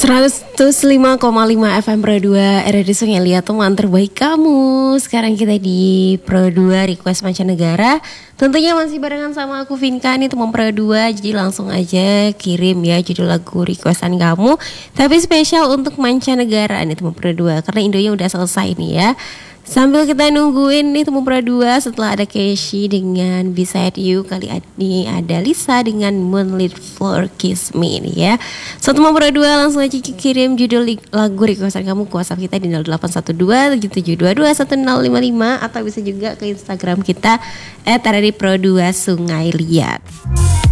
105,5 FM Pro 2 Radio Sungai Liat, teman terbaik kamu. Sekarang kita di Pro 2 Request Mancanegara. Tentunya masih barengan sama aku Vinka nih, teman Pro 2. Jadi langsung aja kirim ya judul lagu requestan kamu. Tapi spesial untuk mancanegara nih teman Pro 2, karena Indonya udah selesai nih ya. Sambil kita nungguin nih teman Pro 2, setelah ada Keshi dengan Beside You, kali ini ada Lisa dengan Moonlit Floor Kiss Me nih ya. So teman Pro 2 langsung aja kirim judul lagu requestan kamu ke WhatsApp kita di 0812 7722 1055 atau bisa juga ke Instagram kita @radipro2 Sungai Liat.